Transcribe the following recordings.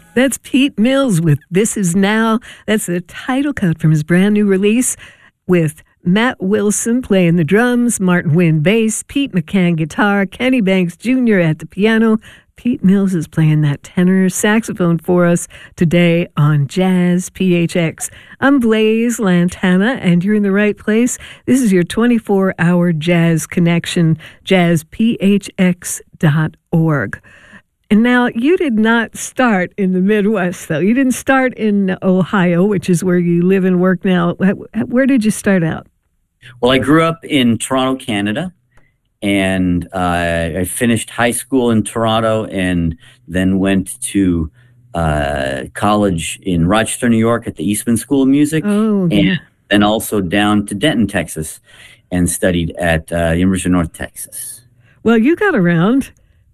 That's Pete Mills with This Is Now. That's the title cut from his brand new release with Matt Wilson playing the drums, Martin Wynn bass, Pete McCann guitar, Kenny Banks Jr. at the piano. Pete Mills is playing that tenor saxophone for us today on Jazz PHX. I'm Blaze Lantana, and you're in the right place. This is your 24-hour jazz connection, jazzphx.org. And now, you did not start in the Midwest, though. You didn't start in Ohio, which is where you live and work now. Where did you start out? Well, I grew up in Toronto, Canada, and I finished high school in Toronto and then went to college in Rochester, New York at the Eastman School of Music. Oh, yeah. And then also down to Denton, Texas, and studied at University of North Texas. Well, you got around.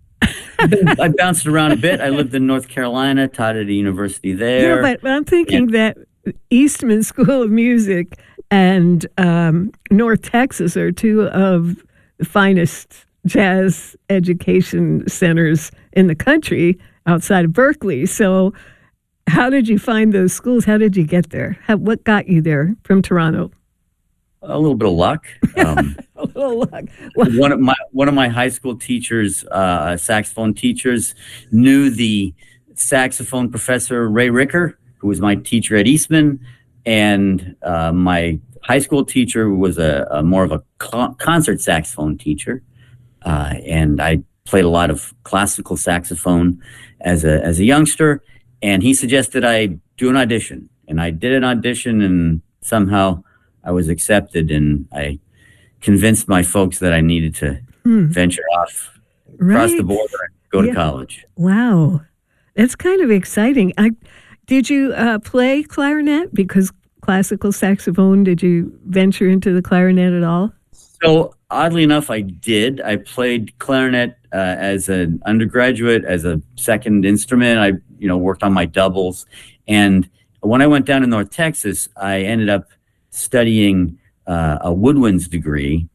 I bounced around a bit. I lived in North Carolina, taught at a university there. Yeah, but I'm thinking that Eastman School of Music and North Texas are two of the finest jazz education centers in the country outside of Berkeley. So how did you find those schools? How did you get there? What got you there from Toronto? A little bit of luck. A little luck. One of my high school teachers, saxophone teachers, knew the saxophone professor Ray Ricker, who was my teacher at Eastman, and my high school teacher was a more of a concert saxophone teacher, and I played a lot of classical saxophone as a youngster. And he suggested I do an audition, and I did an audition, and somehow I was accepted, and I convinced my folks that I needed to venture off across the border and go to college. Wow. That's kind of exciting. Did you play clarinet? Because classical saxophone, did you venture into the clarinet at all? So oddly enough, I did. I played clarinet as an undergraduate, as a second instrument. I worked on my doubles. And when I went down to North Texas, I ended up studying a woodwinds degree,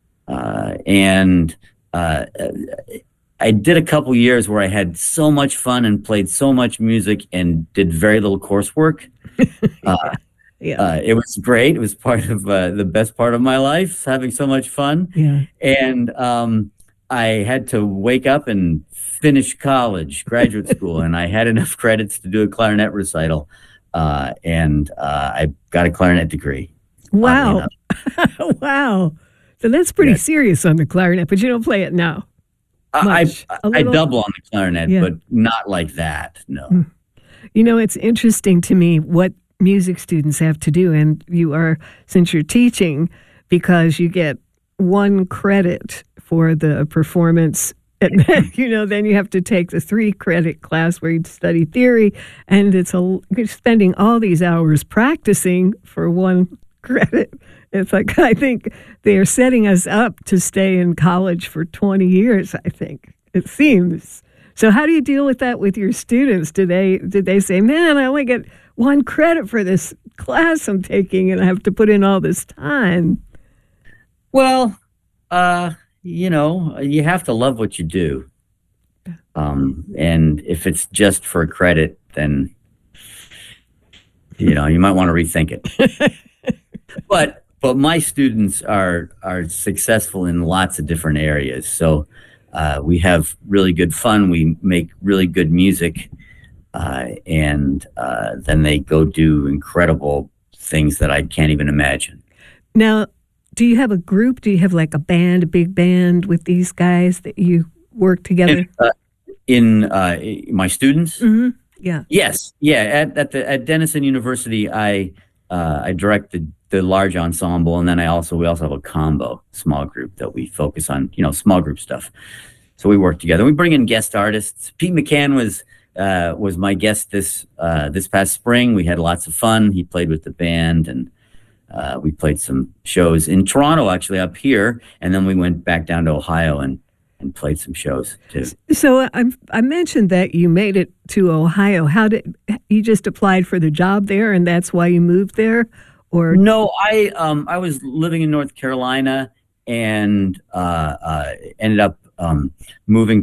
and I did a couple years where I had so much fun and played so much music and did very little coursework. It was great. It was part of the best part of my life, having so much fun. Yeah. And I had to wake up and finish college, graduate school, and I had enough credits to do a clarinet recital, and I got a clarinet degree. Wow. Wow. So that's pretty serious on the clarinet, but you don't play it now. I double on the clarinet, but not like that, no. It's interesting to me what music students have to do, and since you're teaching, because you get 1 credit for the performance, and then you have to take the 3-credit class where you study theory, and you're spending all these hours practicing for 1 credit. It's like, I think they're setting us up to stay in college for 20 years, I think, it seems. So how do you deal with that with your students? Did they say, man, I only get 1 credit for this class I'm taking and I have to put in all this time? Well, you have to love what you do. And if it's just for credit, then, you might want to rethink it. But my students are successful in lots of different areas. So we have really good fun. We make really good music, and then they go do incredible things that I can't even imagine. Now, do you have a group? Do you have like a big band with these guys that you work together? In my students? Mm-hmm. Yeah. Yes. Yeah. At Denison University, I directed the large ensemble, and then we also have a combo small group that we focus on, small group stuff. So we work together. We bring in guest artists. Pete McCann was my guest this past spring. We had lots of fun. He played with the band, and we played some shows in Toronto, actually up here, and then we went back down to Ohio and played some shows too. So I mentioned that you made it to Ohio. How did you just applied for the job there, and that's why you moved there? Or no, I was living in North Carolina and ended up moving